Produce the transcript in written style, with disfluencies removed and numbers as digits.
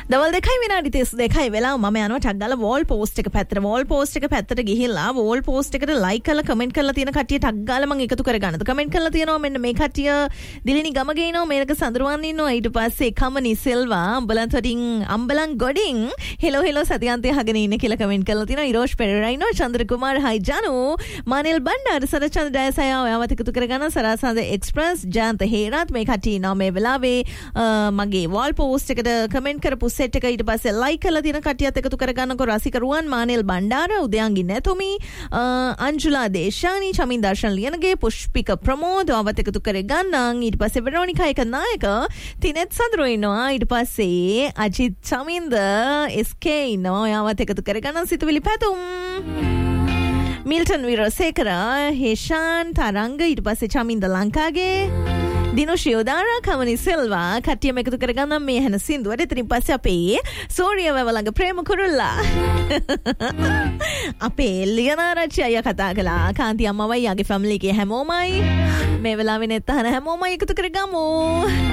දවල් 2යි විනාඩි 32යි වෙලාව මම යනවා ටක් ගාලා වෝල් පෝස්ට් එක පැත්තට. වෝල් පෝස්ට් එක පැත්තට ගිහිල්ලා වෝල් පෝස්ට් එකට ලයික් කරලා කමෙන්ට් කරලා තියෙන කට්ටිය ටක් ගාලා මම එකතු කරගන්නද. කමෙන්ට් කරලා තියෙනවා මෙන්න මේ කට්ටිය දිලිනි ගමගේ ඉනවා මේක සඳරුවන් ඉන්නවා ඊට පස්සේ කමනි සෙල්වා අම්බලන් ගොඩින් හෙලෝ හෙලෝ සතියන්තය අහගෙන ඉන්න කියලා කමෙන්ට් කරලා තියෙනවා. ඉරෝෂ් පෙරේරා ඉන්නවා චන්ද්‍ර කුමාර් හයි ජනු මානෙල් බණ්ඩාර සරචන්ද්‍ර ජයසය ඔයාවත් එකතු කරගන්න සරසන්ද එක්ස්ප්‍රස් ජාන්ත හේරත් මේ කට්ටිය ඉන්නවා මේ වෙලාවේ මගේ වෝල් පෝස්ට් එකට කමෙන්ට් කරපු සෙට් එක ඊට පස්සේ ලයික් කරලා තියෙන කට්ටියත් එකතු කරගන්නකො රසික රුවන් මානෙල් බණ්ඩාර උදයන්ගි නැතුමි අංජුලා දේශානි චමින් දර්ශන ලියනගේ පුෂ්පික ප්‍රමෝද් ඔයාවත් එකතු කරගන්න ඊට පස්සේ වෙරෝනිකා එක නායක තිනෙත් සඳරු ඉන්නවා ඊට පස්සේ අජිත් චමින්ද එස්කේ ඉන්නවා ඔයාවත් එකතු කරගන්න සිතුවිලි පැතුම් මිල්ටන් විරසේකර හේෂාන් තරංග ඊට පස්සේ චමින්ද ලංකාගේ දිනුෂි යෝදාරා කමනි සෙල්වා කට්ටියම එකතු කරගන්න මේ හැන සින්දුවට ඉතින් පස්සේ අපේ සෝරිය වැව ළඟ ප්‍රේම කුරුල්ලා අපේ ලියනාරච්චි අයියා කතා කළා කාන්ති අම්මවයි යාගේ ෆැමිලි එකේ හැමෝමයි මේ වෙලාවේ නෙත් අහන හැමෝමයි එකතු කරගමු